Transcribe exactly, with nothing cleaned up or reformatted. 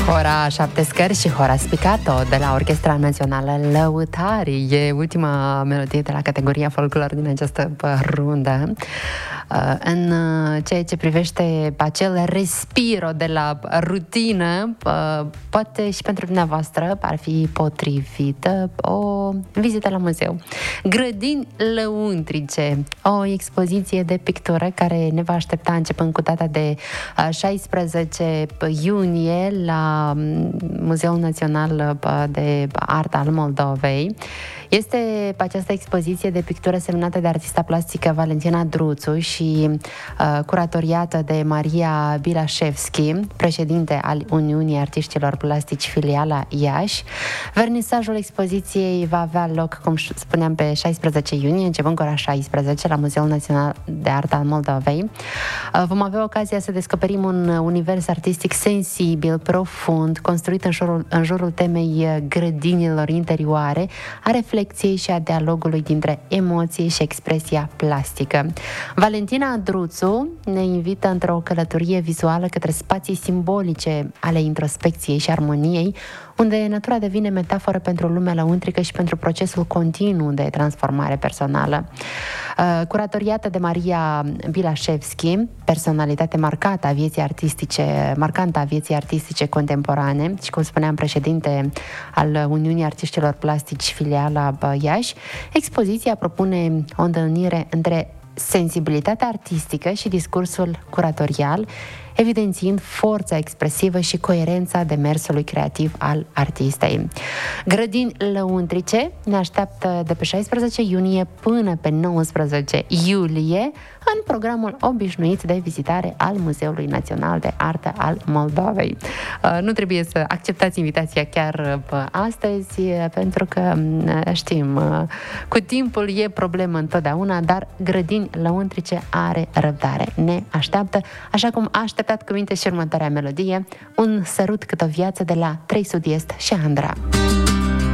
Ora șapte scări și Hora Spicato de la Orchestra Națională Lăutarii. E ultima melodie de la categoria folclor din această rundă. În ceea ce privește acel respiro de la rutină, poate și pentru dumneavoastră ar fi potrivită o vizită la muzeu. Grădini lăuntrice, o expoziție de pictură care ne va aștepta începând cu data de șaisprezece iunie la Muzeul Național de Artă al Moldovei. Este această expoziție de pictură semnată de artista plastică Valentina Druțu și uh, curatoriată de Maria Bilașevski, președinte al Uniunii Artiștilor Plastici filiala Iași. Vernisajul expoziției va avea loc, cum spuneam, pe șaisprezece iunie, începând cu ora șaisprezece, la Muzeul Național de Artă al Moldovei. Uh, vom avea ocazia să descoperim un univers artistic sensibil, profund, construit în jurul, în jurul temei grădinilor interioare, a reflexiei și a dialogului dintre emoție și expresia plastică. Valentina Druțu ne invită într-o călătorie vizuală către spații simbolice ale introspecției și armoniei, unde natura devine metaforă pentru lumea lăuntrică și pentru procesul continuu de transformare personală. Curatoriată de Maria Bilașevski, personalitate marcată a vieții artistice, marcantă a vieții artistice contemporane și, cum spuneam, președinte al Uniunii Artiștilor Plastici filiala Iași, expoziția propune o întâlnire între sensibilitatea artistică și discursul curatorial, evidențiind forța expresivă și coerența demersului creativ al artistei. Grădini lăuntrice ne așteaptă de pe șaisprezece iunie până pe nouăsprezece iulie în programul obișnuit de vizitare al Muzeului Național de Artă al Moldovei. Nu trebuie să acceptați invitația chiar astăzi, pentru că știm, cu timpul e problemă întotdeauna, dar Grădini lăuntrice are răbdare. Ne așteaptă, așa cum a așteptat cu minte și următoarea melodie, Un sărut cât o viață de la Trei Sud-Est și Andra.